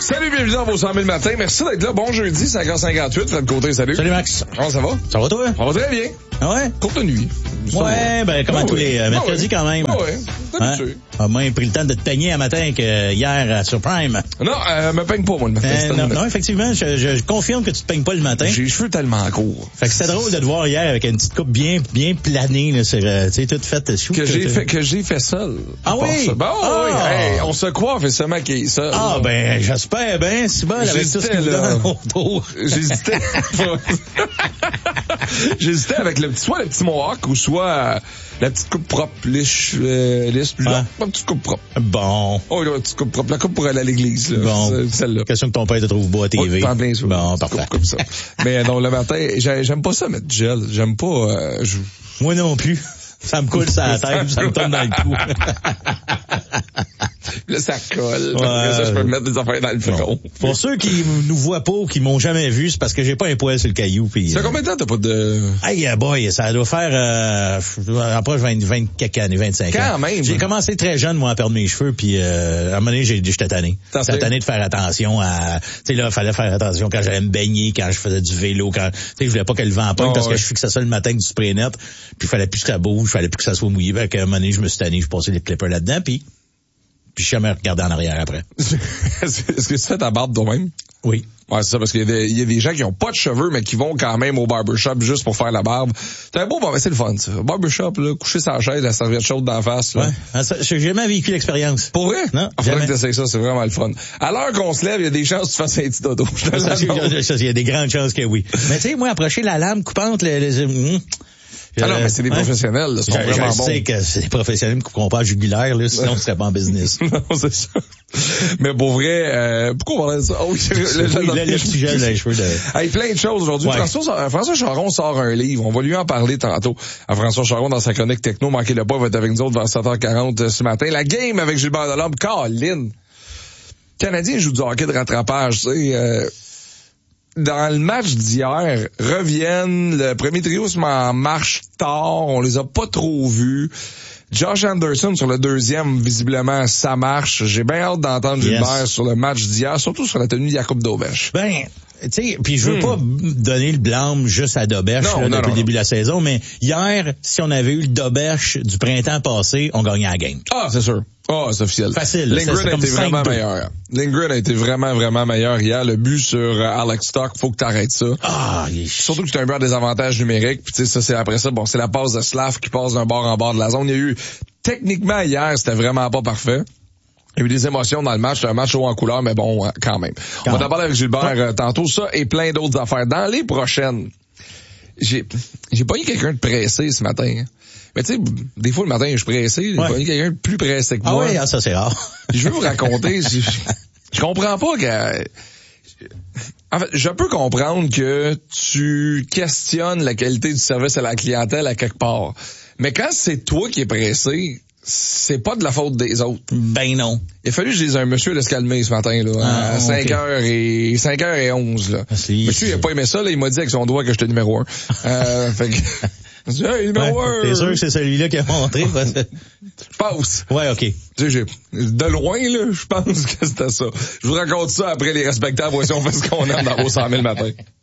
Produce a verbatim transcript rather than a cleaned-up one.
Salut, bienvenue dans vos cent mille matins. Merci d'être là. Bon jeudi, cinq heures cinquante-huit. Fred Côté, salut. Salut, Max. Comment ça va? Ça va, toi? Ça va très bien. Ah ouais? Courte nuit. Ça ouais, va. ben, comme ah à tous oui. les euh, mercredis ah oui. quand même. Ah ouais, d'habitude. Ah, moi, j'ai pris le temps de te peigner un matin que hier euh, sur Prime. Non, euh, me peigne pas, moi, le matin. Euh, non, non, effectivement, je, je, je confirme que tu te peignes pas le matin. J'ai les cheveux tellement courts. Fait que c'était drôle de te voir hier avec une petite coupe bien, bien planée, là, sur, euh, tu sais, toute faite. Que, que j'ai fait, que j'ai fait seul. Ah oui? Bon, ah. oui. Hey, on se coiffe et se maquille seul. Ah, ben, j'espère bien, si bon, avec tout ce qu'il donne autour. J'hésitais. J'hésitais avec le petit, soit le petit mohawk ou soit euh, la petite coupe propre, liche, euh, lisse, plus ah. la petite coupe propre. Bon. Oh, la petite coupe propre. La coupe pour aller à l'église, là. Bon. Celle-là. Question que ton père te trouve beau à T V. Oh, en plein sûr. Bon, parfait. Comme ça. Mais non, le matin, j'aime pas ça mettre du gel. J'aime pas, euh, je... Moi non plus. Ça me coule sur la tête, ça me tombe dans le cou. Là, ça colle. Ouais. Après ça, je peux me mettre des affaires dans le front. Pour ceux qui nous voient pas ou qui m'ont jamais vu, c'est parce que j'ai pas un poil sur le caillou. Pis, ça fait combien de temps t'as pas de... Hey boy, ça doit faire euh, approche vingt, vingt quelques années, vingt-cinq ans. Quand même. J'ai commencé très jeune, moi, à perdre mes cheveux, puis euh, à un moment donné, j'ai, j'étais tanné. J'étais tanné de faire attention à... Tu sais, là, il fallait faire attention quand j'allais me baigner, quand je faisais du vélo, quand... Tu sais, je voulais pas que le vent pogne, oh, parce ouais. que je fixais ça le matin avec du spray net, puis il fallait plus que ça bouge, il fallait plus que ça soit mouillé. Fait qu'à un moment donné, je me suis tanné, je passais les clippers là-dedans, puis... Puis je suis jamais regardé en arrière après. Est-ce que tu fais ta barbe toi-même? Oui. Ouais, c'est ça, parce qu'il y a des, il y a des gens qui ont pas de cheveux, mais qui vont quand même au barbershop juste pour faire la barbe. C'est un beau, ben, c'est le fun, ça. Barbershop, là, coucher sa chaise, la serviette chaude d'en face, là. Ouais. J'ai jamais vécu l'expérience. Pour vrai? Non. Il faudrait que t'essayes ça, c'est vraiment le fun. À l'heure qu'on se lève, il y a des chances que tu fasses un petit dodo. Il y a des grandes chances que oui. Mais tu sais, moi, approcher la lame coupante, les, les, hum, ah non, mais c'est des hein? professionnels, là, sont je, vraiment je bons. Je sais que c'est des professionnels qui couperont pas à jugulaire, là, sinon on serait pas en business. Non, c'est ça. Mais pour vrai, euh, pourquoi on parlait de ça? Oh oui, le, oui, le, le petit gel dans les cheveux de... Hey, plein de choses aujourd'hui. Ouais. François, François Charon sort un livre. On va lui en parler tantôt. À François Charon, dans sa chronique techno, manquez le pas, va être avec nous autres vers sept heures quarante ce matin. La game avec Gilbert Delhomme, Colin. Canadien joue du hockey de rattrapage, tu sais, euh, dans le match d'hier, reviennent, le premier trio se met en marche tard, on les a pas trop vus. Josh Anderson sur le deuxième, visiblement, ça marche. J'ai bien hâte d'entendre yes. Gilbert sur le match d'hier, surtout sur la tenue de Jacob Dobesch. Ben, tu sais, puis je veux hmm. pas donner le blâme juste à Dobesch non, là, non, depuis non, le début non. de la saison, mais hier, si on avait eu le Dobesch du printemps passé, on gagnait la game. Ah, c'est sûr. Ah, oh, c'est officiel. Facile. Lindgren a été vraiment meilleur. Lindgren a été vraiment, vraiment meilleur hier. Le but sur euh, Alex Stock, faut que t'arrêtes ça. Ah, il... Surtout que c'est un but à désavantage numérique. Puis tu sais, ça, c'est après ça, bon, c'est la passe de Slav qui passe d'un bord en bord de la zone. Il y a eu, techniquement, hier, c'était vraiment pas parfait. Il y a eu des émotions dans le match. C'était un match haut en couleur, mais bon, quand même. Quand On va t'en parler avec Gilbert ouais. euh, tantôt. Ça et plein d'autres affaires. Dans les prochaines, j'ai, j'ai pas eu quelqu'un de pressé ce matin. Hein. Mais tu sais, des fois le matin, je suis pressé. J'ai ouais. pas eu quelqu'un de plus pressé que ah moi. Ah oui, ça c'est rare. Je veux vous raconter. je, je comprends pas que... En fait, je peux comprendre que tu questionnes la qualité du service à la clientèle à quelque part. Mais quand c'est toi qui es pressé, c'est pas de la faute des autres. Ben non. Il a fallu que je dise un monsieur de se calmer ce matin, là, ah, à cinq heures et, cinq heures onze, là. Ah, monsieur, il a pas aimé ça, là, il m'a dit avec son doigt que j'étais numéro un. euh, fait que, dit, hey, numéro ouais, un! T'es sûr que c'est celui-là qui a montré? Je pense. Ouais, ok. Tu sais, j'ai, de loin, là, je pense que c'était ça. Je vous raconte ça après les respectables, voici on fait ce qu'on aime dans vos cent mille matins.